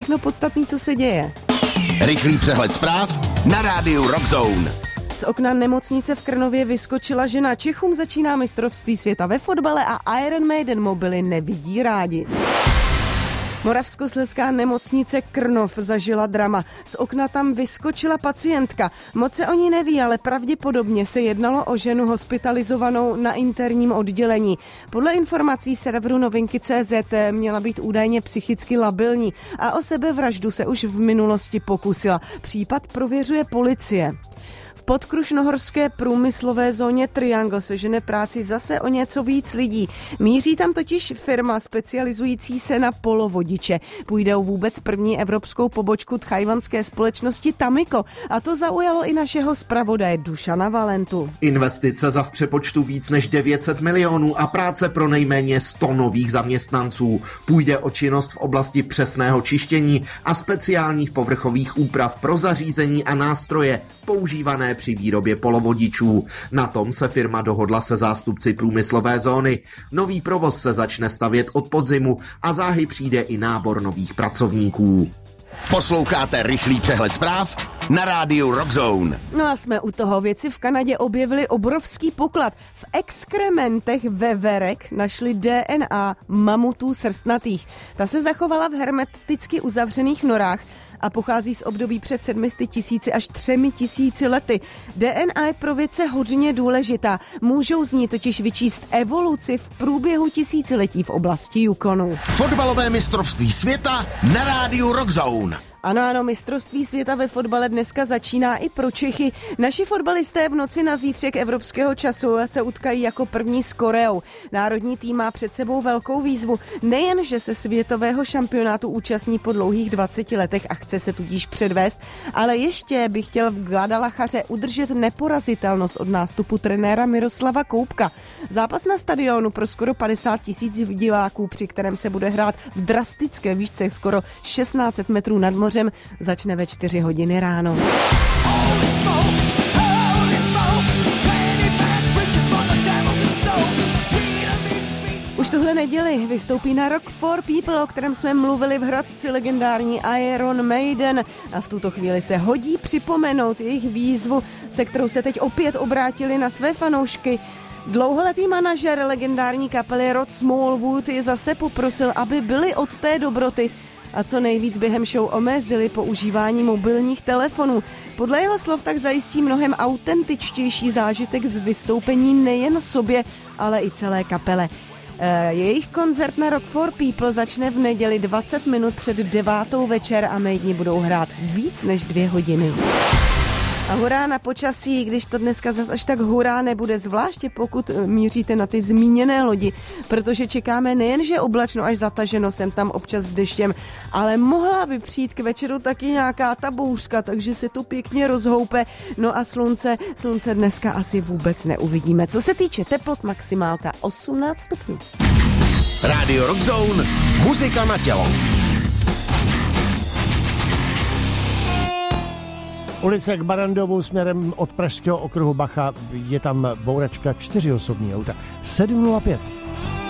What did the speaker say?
všechno podstatné, co se děje. Rychlý přehled zpráv na rádiu Rock Zone. Z okna nemocnice v Krnově vyskočila žena. Čechům začíná mistrovství světa ve fotbale a Iron Maiden mobily nevidí rádi. Moravskoslezská nemocnice Krnov zažila drama. Z okna tam vyskočila pacientka. Moc se o ní neví, ale pravděpodobně se jednalo o ženu hospitalizovanou na interním oddělení. Podle informací serveru Novinky.cz měla být údajně psychicky labilní a o sebevraždu se už v minulosti pokusila. Případ prověřuje policie. V podkrušnohorské průmyslové zóně Triangle se žene práci zase o něco víc lidí. Míří tam totiž firma specializující se na polovodiče. Půjde o vůbec první evropskou pobočku tchajwanské společnosti Tamiko. A to zaujalo i našeho zpravodaje Dušana Valentu. Investice za v přepočtu víc než 900 milionů a práce pro nejméně 100 nových zaměstnanců. Půjde o činnost v oblasti přesného čištění a speciálních povrchových úprav pro zařízení a nástroje používané při výrobě polovodičů. Na tom se firma dohodla se zástupci průmyslové zóny. Nový provoz se začne stavět od podzimu a záhy přijde i nábor nových pracovníků. Posloucháte rychlý přehled zpráv na rádiu Rock Zone. No a jsme u toho. Vědci v Kanadě objevili obrovský poklad. V exkrementech veverek našli DNA mamutů srstnatých. Ta se zachovala v hermeticky uzavřených norách a pochází z období před 700 000 až 3000 lety. DNA je pro vědce hodně důležitá. Můžou z ní totiž vyčíst evoluci v průběhu tisíciletí v oblasti Yukonu. Fotbalové mistrovství světa na rádiu Rock Zone. Ano, mistrovství světa ve fotbale dneska začíná i pro Čechy. Naši fotbalisté v noci na zítřek evropského času se utkají jako první s Koreou. Národní tým má před sebou velkou výzvu. Nejen, že se světového šampionátu účastní po dlouhých 20 letech a chce se tudíž předvést, ale ještě by chtěl v Guadalajaře udržet neporazitelnost od nástupu trenéra Miroslava Koupka. Zápas na stadionu pro skoro 50 000 diváků, při kterém se bude hrát v drastické výšce skoro 1600 metrů nad mořem, začne ve 4 hodiny ráno. Už tuhle neděli vystoupí na Rock for People, o kterém jsme mluvili v Hradci, legendární Iron Maiden. A v tuto chvíli se hodí připomenout jejich výzvu, se kterou se teď opět obrátili na své fanoušky. Dlouholetý manažer legendární kapely Rod Smallwood je zase poprosil, aby byli od té dobroty a co nejvíc během show omezili používání mobilních telefonů. Podle jeho slov tak zajistí mnohem autentičtější zážitek z vystoupení nejen sobě, ale i celé kapele. Jejich koncert na Rock for People začne v neděli 20 minut před 9. večer a Maideni budou hrát víc než 2 hodiny. A hurá na počasí, když to dneska zas až tak hurá nebude, zvláště pokud míříte na ty zmíněné lodi, protože čekáme nejenže oblačno až zataženo sem tam občas s deštěm, ale mohla by přijít k večeru taky nějaká ta bouřka, takže se to pěkně rozhoupe, no a slunce dneska asi vůbec neuvidíme. Co se týče teplot, maximálka 18 stupňů. Radio Rock Zone, muzika na tělo. Ulice k Barandovu směrem od Pražského okruhu Bacha, je tam bouračka 4 osobní auta. 7:05.